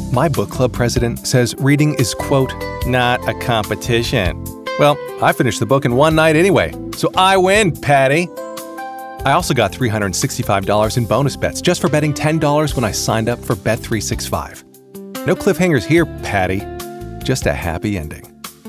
My book club president says reading is, quote, not a competition. Well, I finished the book in one night anyway, so I win, Patty. I also got $365 in bonus bets just for betting $10 when I signed up for Bet365. No cliffhangers here, Patty. Just a happy ending.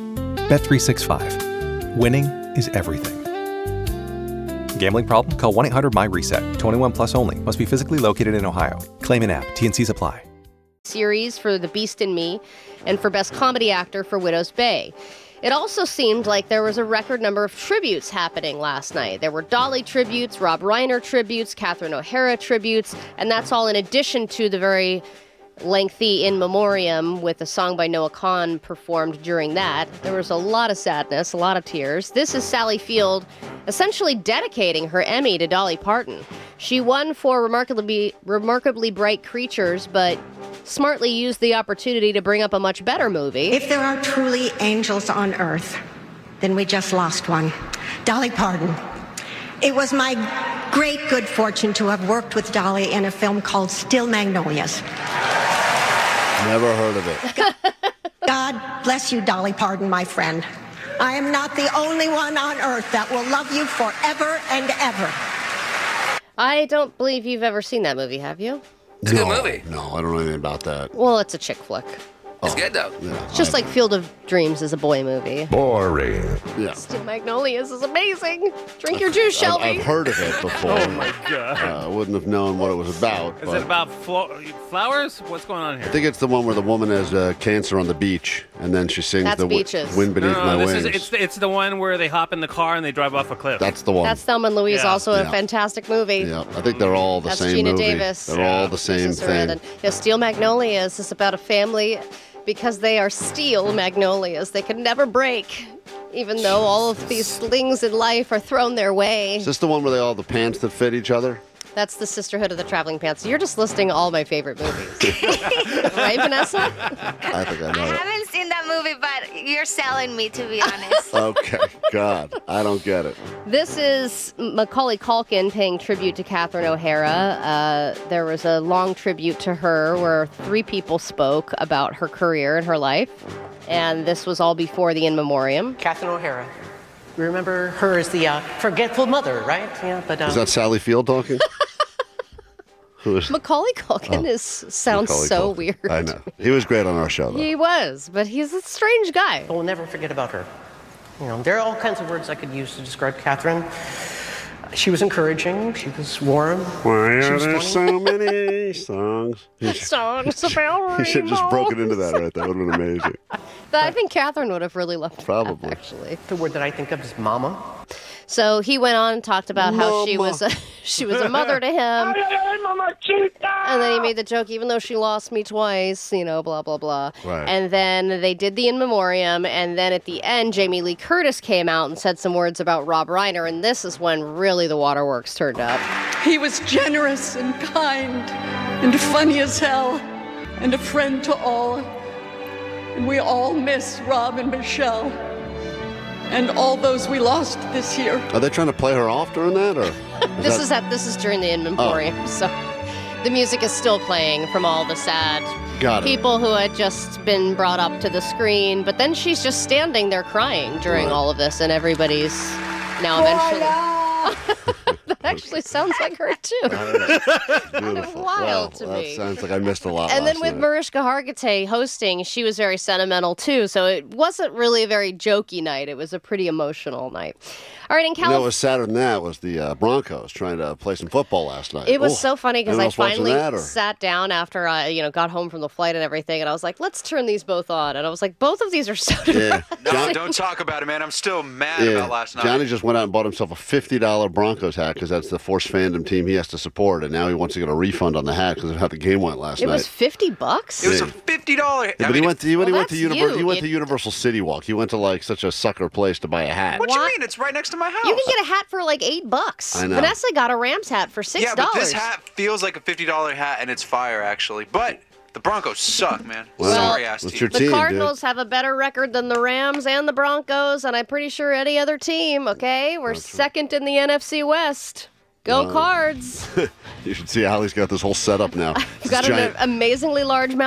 Bet365. Winning is everything. Gambling problem? Call 1-800-MY-RESET. 21 plus only. Must be physically located in Ohio. Claim in app. T&Cs apply. Series for The Beast in Me and for Best Comedy Actor for Widow's Bay. It also seemed like there was a record number of tributes happening last night. There were Dolly tributes, Rob Reiner tributes, Catherine O'Hara tributes, and that's all in addition to the very lengthy In Memoriam with a song by Noah Kahan performed during that. There was a lot of sadness, a lot of tears. This is Sally Field essentially dedicating her Emmy to Dolly Parton. She won for Remarkably Bright Creatures, but smartly used the opportunity to bring up a much better movie. If there are truly angels on earth, then we just lost one. Dolly Parton. It was my great good fortune to have worked with Dolly in a film called Still Magnolias. Never heard of it. God bless you, Dolly Parton, my friend. I am not the only one on earth that will love you forever and ever. I don't believe you've ever seen that movie, have you? It's a good movie. No, I don't know anything about that. Well, it's a chick flick. It's good, though. Yeah, It's just like Field of Dreams is a boy movie. Boring. Yeah. Still Magnolias is amazing. Drink your juice, Shelby. I've heard of it before. Oh my God. I wouldn't have known what it was about. Is it about flowers? What's going on I here? think it's the one where the woman has cancer on the beach, and then she sings That's the Beaches. wind beneath my this wings. it's the one where they hop in the car and they drive off a cliff. That's the one. That's Thelma and Louise, Yeah. also a Yeah. fantastic movie. Yeah, I think they're all the That's same Gina movie. Davis. They're all the same Lisa thing. Sarandon. Steel Magnolias is about a family because they are steel magnolias. They can never break, even though all of these things in life are thrown their way. Is this the one where they all have the pants that fit each other? That's the Sisterhood of the Traveling Pants. You're just listing all my favorite movies. Right, Vanessa? I think I know I it. haven't seen that movie, but you're selling me, to be honest. Okay, God, I don't get it. This is Macaulay Culkin paying tribute to Catherine O'Hara. There was a long tribute to her where 3 people spoke about her career and her life. And this was all before the In Memoriam. Catherine O'Hara. We remember her as the forgetful mother, right? Yeah, but Is that Sally Field talking? Who is Macaulay Culkin sounds Macaulay so Culkin? weird. I know. He was great on our show, though. He was, but he's a strange guy. we'll never forget about her. You know, there are all kinds of words I could use to describe Catherine. She was encouraging. She was warm. Why She are was there funny. so many songs? Songs about He should have just broken into that right there. That would have been amazing. I think Catherine would have really loved Probably. that, actually. The word that I think of is mama. So he went on and talked about how she Mama. was a mother to him. And then he made the joke, even though she lost me twice, blah, blah, blah. Right. And then they did the In Memoriam. And then at the end, Jamie Lee Curtis came out and said some words about Rob Reiner. And this is when really the waterworks turned up. He was generous and kind and funny as hell and a friend to all. And we all miss Rob and Michelle and all those we lost this year. Are they trying to play her off during that, or This is during the In Memoriam. Oh. So the music is still playing from all the sad Got it. people who had just been brought up to the screen. But then she's just standing there crying during Right. all of this, and everybody's now eventually. That actually sounds like her too. Beautiful. wild to that me. sounds like I missed a lot. And then last with night. Mariska Hargitay hosting, she was very sentimental too. So it wasn't really a very jokey night. It was a pretty emotional night. All right, in You know, California. what was sadder than that was the Broncos trying to play some football last night. It was Ooh. so funny because Anyone I else watching finally that, or? sat down after I, got home from the flight and everything, and I was like, let's turn these both on. And I was like, both of these are so Yeah. No, don't talk about it, man. I'm still mad about last night. Johnny just went out and bought himself a $50 Broncos hat because that's the Force fandom team he has to support, and now he wants to get a refund on the hat because of how the game went last It night. was $50. It was a $50. Yeah, but he went to that's he went you. to Universal City Walk. He went to like such a sucker place to buy a hat. What you mean? It's right next to my house. You can get a hat for like $8. I know. Vanessa got a Rams hat for $6. Yeah, but this hat feels like a $50 hat, and it's fire, actually. But the Broncos suck, man. Well, Sorry, ass that's team. your The team, Cardinals have a better record than the Rams and the Broncos, and I'm pretty sure any other team, okay? We're second in the NFC West. Go Cards. dude. You should see Allie's got this whole setup now. We've got an amazingly large mouth.